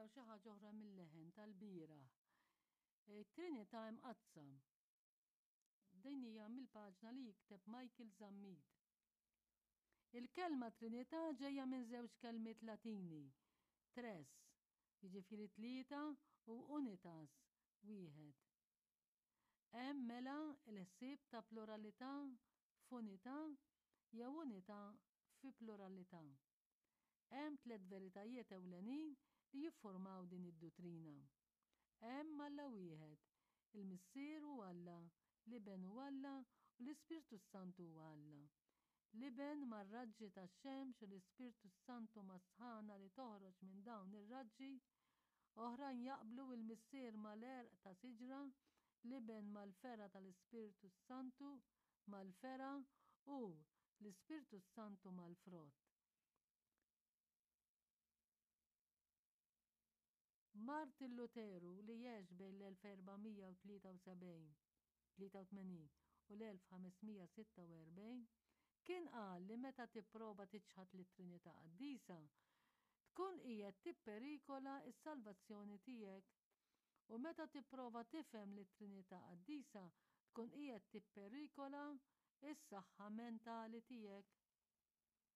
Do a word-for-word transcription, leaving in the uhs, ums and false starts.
xi ħaġa oħra mill-leħen tal-bieraħ. Trinità imqazzam. Din hija mill-paġna li jikteb Michael Zammid. Il-kelma Trinità ġejja minn żewġ kelmiet Latini. Tres, jiġifieri tlieta, u unitas, wieħed. Hemm mela l-ħsieb ta' pluralità f'unità jew unità fi pluralità. Hemm tliet veritajiet ewlenin li jiffurmaw din id-dottrina. Hemm Alla wieħed, il-Missier u Alla, l-Iben u Alla u l-Ispirtu Santu u Alla. L-Iben mar-raġġi tax-xemx u l-Ispirtu Santu mas-sħana li toħroġ minn dawn ir-raġġi, oħrajn jaqblu il-Missier mal-erq ta' siġra, l-Iben mal-fera tal-Ispirtu Santu mal-fera u l-Ispirtu Santu mal-frott. Martin Luteru li jgħix bejn l-elf erbamija tlieta u tmaniin u l-elf ħamesmija sitta u erbgħin kien qal li meta tipprova tiċħad lit-Trinità Qaddisa tkun qiegħed tipperikola s-salvazzjoni tiegħek u meta tipprova tifhem lit-Trinità Qaddisa tkun qiegħed tipperikola s-saħħa mentali tiegħek.